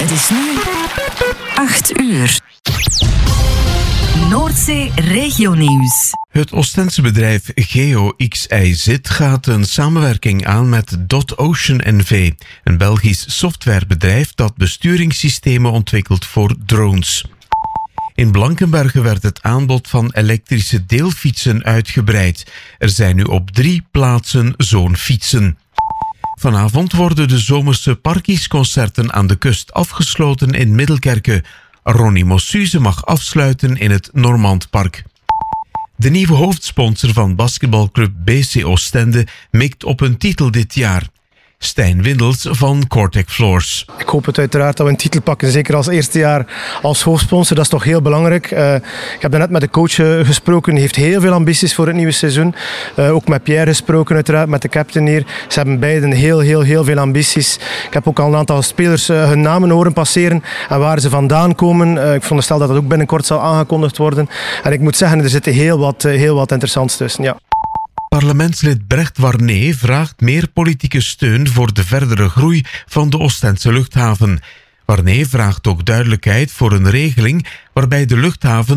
Het is nu 8 uur. Noordzee Regionieuws. Het Oostense bedrijf GeoXIZ gaat een samenwerking aan met DotOcean NV, een Belgisch softwarebedrijf dat besturingssystemen ontwikkelt voor drones. In Blankenberge werd het aanbod van elektrische deelfietsen uitgebreid. Er zijn nu op 3 plaatsen zo'n fietsen. Vanavond worden de zomerse parkiesconcerten aan de kust afgesloten in Middelkerke. Ronnie Mossuze mag afsluiten in het Normandpark. De nieuwe hoofdsponsor van basketbalclub BC Oostende mikt op een titel dit jaar. Stijn Windels van Cortec Floors. Ik hoop het uiteraard dat we een titel pakken, zeker als eerste jaar als hoofdsponsor. Dat is toch heel belangrijk. Ik heb daarnet met de coach gesproken, die heeft heel veel ambities voor het nieuwe seizoen. Ook met Pierre gesproken uiteraard, met de captain hier. Ze hebben beiden heel veel ambities. Ik heb ook al een aantal spelers hun namen horen passeren en waar ze vandaan komen. Ik veronderstel dat dat ook binnenkort zal aangekondigd worden. En ik moet zeggen, er zit heel wat interessants tussen. Ja. Parlementslid Brecht Warné vraagt meer politieke steun voor de verdere groei van de Oostense luchthaven. Warné vraagt ook duidelijkheid voor een regeling waarbij de luchthaven